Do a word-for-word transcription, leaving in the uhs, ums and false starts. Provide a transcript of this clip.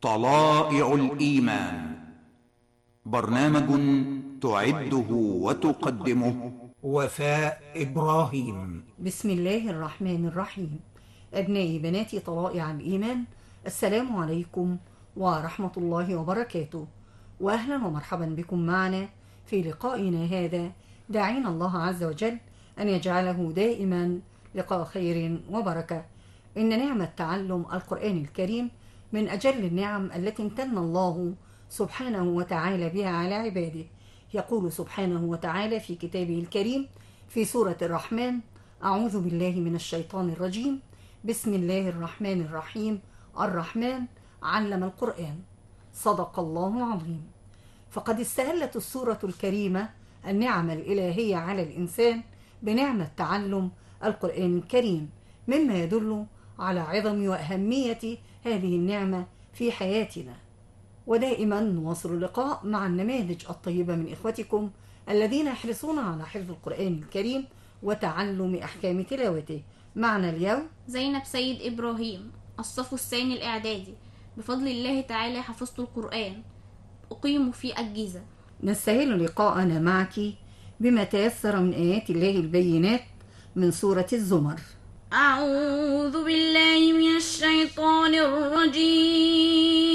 طلائع الإيمان، برنامج تعده وتقدمه وفاء إبراهيم. بسم الله الرحمن الرحيم. أبنائي بناتي طلائع الإيمان، السلام عليكم ورحمة الله وبركاته، وأهلا ومرحبا بكم معنا في لقائنا هذا، داعين الله عز وجل أن يجعله دائما لقاء خير وبركة. إن نعمة تعلم القرآن الكريم من أجل النعم التي امتن الله سبحانه وتعالى بها على عباده. يقول سبحانه وتعالى في كتابه الكريم في سورة الرحمن: أعوذ بالله من الشيطان الرجيم، بسم الله الرحمن الرحيم. الرحمن علم القرآن، صدق الله العظيم. فقد استهلت السورة الكريمة النعم الإلهية على الإنسان بنعمة تعلم القرآن الكريم، مما يدل على عظم وأهمية هذه النعمة في حياتنا. ودائما نواصل اللقاء مع النماذج الطيبة من إخوتكم الذين يحرصون على حفظ القرآن الكريم وتعلم أحكام تلاوته. معنا اليوم زينب سيد إبراهيم، الصف الثاني الإعدادي. بفضل الله تعالى حفظت القرآن، أقيم في الجيزة. نستهل لقاءنا معك بما تيسر من آيات الله البينات من سورة الزمر. أعوذ بالله من الشيطان الرجيم.